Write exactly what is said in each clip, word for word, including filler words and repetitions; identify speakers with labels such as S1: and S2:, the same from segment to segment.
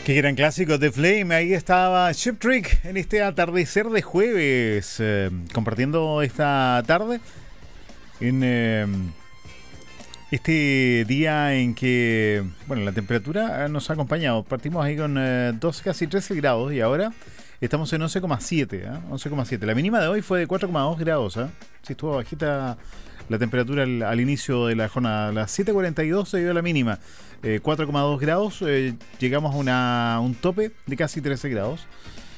S1: Qué gran clásico de Flame. Ahí estaba Cheap Trick en este atardecer de jueves, eh, compartiendo esta tarde en eh, este día en que, bueno, la temperatura nos ha acompañado. Partimos ahí con eh, doce, casi trece grados y ahora estamos en once coma siete. ¿eh? once coma siete. La mínima de hoy fue de cuatro coma dos grados. ¿eh? Sí, estuvo bajita la temperatura al, al inicio de la jornada. A las siete cuarenta y dos se dio la mínima. Eh, cuatro coma dos grados, eh, llegamos a una, un tope de casi trece grados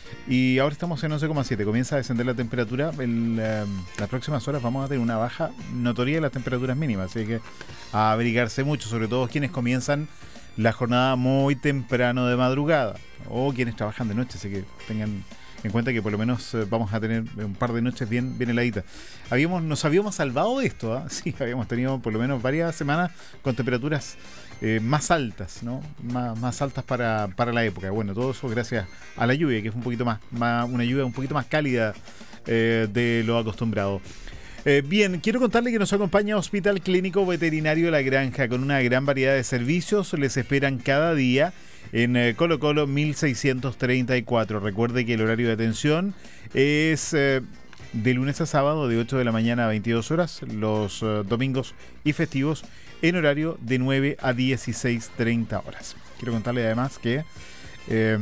S1: y ahora estamos en once coma siete. Comienza a descender la temperatura. En eh, las próximas horas vamos a tener una baja notoria de las temperaturas mínimas, así que a abrigarse mucho, sobre todo quienes comienzan la jornada muy temprano de madrugada o quienes trabajan de noche, así que tengan en cuenta que por lo menos eh, vamos a tener un par de noches bien, bien heladitas. Habíamos, nos habíamos salvado de esto, ¿eh? Sí, habíamos tenido por lo menos varias semanas con temperaturas eh, más altas, ¿no? Más, más altas para, para la época. Bueno, todo eso gracias a la lluvia, que fue un poquito más, más una lluvia un poquito más cálida eh, de lo acostumbrado. Eh, bien, quiero contarle que nos acompaña Hospital Clínico Veterinario La Granja con una gran variedad de servicios. Les esperan cada día en eh, Colo Colo mil seiscientos treinta y cuatro. Recuerde que el horario de atención es eh, de lunes a sábado de ocho de la mañana a veintidós horas, los eh, domingos y festivos en horario de nueve a dieciséis treinta horas. Quiero contarle además que eh,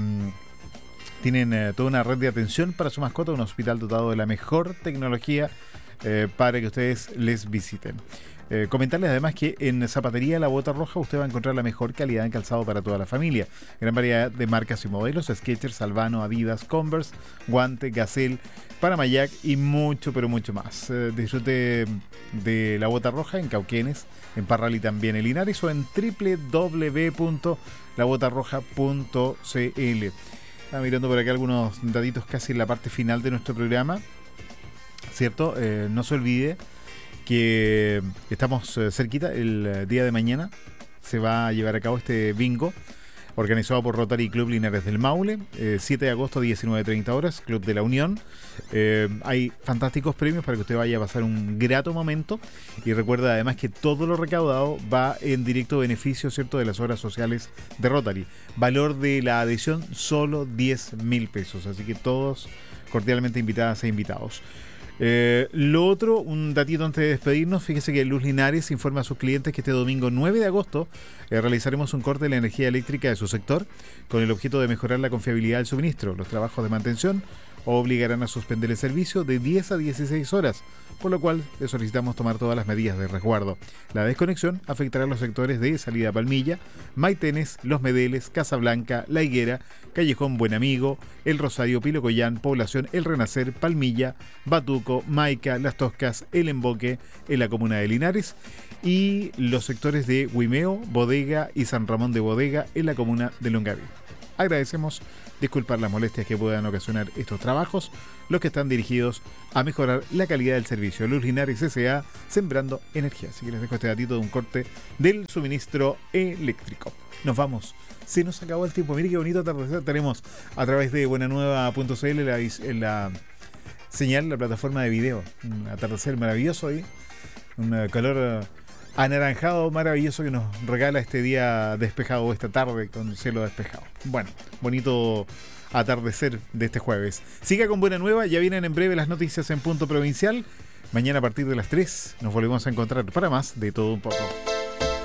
S1: tienen eh, toda una red de atención para su mascota, un hospital dotado de la mejor tecnología eh, para que ustedes les visiten. Eh, comentarles además que en Zapatería La Bota Roja usted va a encontrar la mejor calidad en calzado para toda la familia. Gran variedad de marcas y modelos: Skechers, Albano, Adidas, Converse, Guante, Gazelle, Paramayac y mucho, pero mucho más. Eh, disfrute de La Bota Roja en Cauquenes, en Parral y también en Linares, o en doble u doble u doble u punto la bota roja punto c l. Estaba mirando por acá algunos datitos casi en la parte final de nuestro programa, ¿cierto? Eh, no se olvide que estamos cerquita. El día de mañana se va a llevar a cabo este bingo organizado por Rotary Club Linares del Maule, eh, siete de agosto, diecinueve treinta horas, Club de la Unión. Eh, hay fantásticos premios para que usted vaya a pasar un grato momento, y recuerda además que todo lo recaudado va en directo beneficio, ¿cierto?, de las obras sociales de Rotary. Valor de la adhesión solo diez mil pesos, así que todos cordialmente invitadas e invitados. Eh, lo otro, un datito antes de despedirnos: fíjese que Luz Linares informa a sus clientes que este domingo nueve de agosto eh, realizaremos un corte de la energía eléctrica de su sector con el objeto de mejorar la confiabilidad del suministro. Los trabajos de mantención obligarán a suspender el servicio de diez a dieciséis horas, por lo cual le solicitamos tomar todas las medidas de resguardo. La desconexión afectará a los sectores de Salida Palmilla, Maitenes, Los Medeles, Casablanca, La Higuera, Callejón Buen Amigo, El Rosario, Pilocoyán, Población El Renacer, Palmilla, Batuco, Maica, Las Toscas, El Emboque en la comuna de Linares, y los sectores de Huimeo, Bodega y San Ramón de Bodega en la comuna de Longaví. Agradecemos disculpar las molestias que puedan ocasionar estos trabajos, los que están dirigidos a mejorar la calidad del servicio. Luz Linares S A, sembrando energía. Así que les dejo este datito de un corte del suministro eléctrico. Nos vamos. Se nos acabó el tiempo. Mire qué bonito atardecer tenemos a través de buenanueva punto c l, la, en la señal, la plataforma de video. Un atardecer maravilloso ahí. Un calor anaranjado maravilloso que nos regala este día despejado, esta tarde con cielo despejado. Bueno, bonito atardecer de este jueves. Siga con Buena Nueva, ya vienen en breve las noticias en Punto Provincial. Mañana a partir de las tres nos volvemos a encontrar para más de todo un poco.